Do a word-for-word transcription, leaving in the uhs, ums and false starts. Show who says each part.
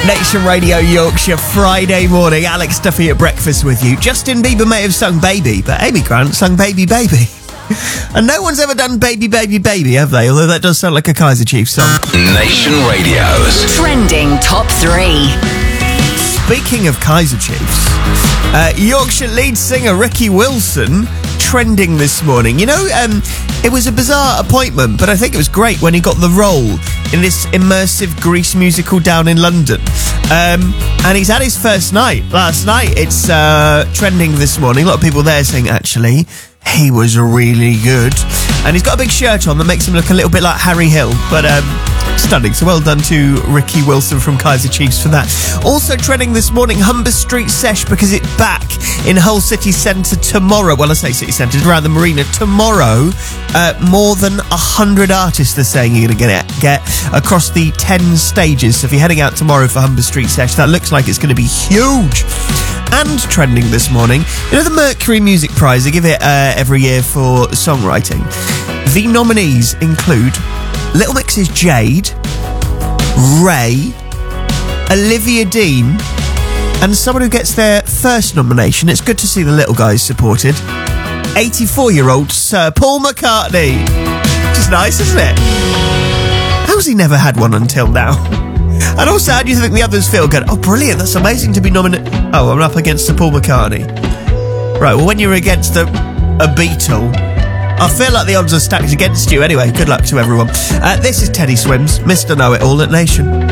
Speaker 1: Nation Radio Yorkshire, Friday morning. Alex Duffy at breakfast with you. Justin Bieber may have sung Baby, but Amy Grant sung Baby Baby. And no one's ever done Baby Baby Baby, have they? Although that does sound like a Kaiser Chiefs song.
Speaker 2: Nation Radio's
Speaker 3: Trending Top three.
Speaker 1: Speaking of Kaiser Chiefs, uh, Yorkshire lead singer Ricky Wilson trending this morning. You know, um, it was a bizarre appointment, but I think it was great when he got the role in this immersive Grease musical down in London. Um, and he's had his first night last night. It's uh, trending this morning. A lot of people there saying, actually, he was really good. And he's got a big shirt on that makes him look a little bit like Harry Hill, but um, stunning. So well done to Ricky Wilson from Kaiser Chiefs for that. Also trending this morning, Humber Street Sesh, because it's back in Hull City Centre tomorrow. Well, I say City Centre, it's around the marina. Tomorrow, uh, more than one hundred artists are saying you're going to get, get across the ten stages. So if you're heading out tomorrow for Humber Street Sesh, that looks like it's going to be huge. And trending this morning, you know the Mercury Music Prize, they give it uh, every year for songwriting. The nominees include Little Mix's Jade, Ray, Olivia Dean, and someone who gets their first nomination. It's good to see the little guys supported. eighty-four-year-old Sir Paul McCartney. Which is nice, isn't it? How's he never had one until now? And also, how do you think the others feel? Good. Oh, brilliant, that's amazing to be nominated. Oh, I'm up against Sir Paul McCartney. Right, well, when you're against a, a Beatle, I feel like the odds are stacked against you. Anyway, good luck to everyone. Uh, this is Teddy Swims, Mister Know-It-All at Nation.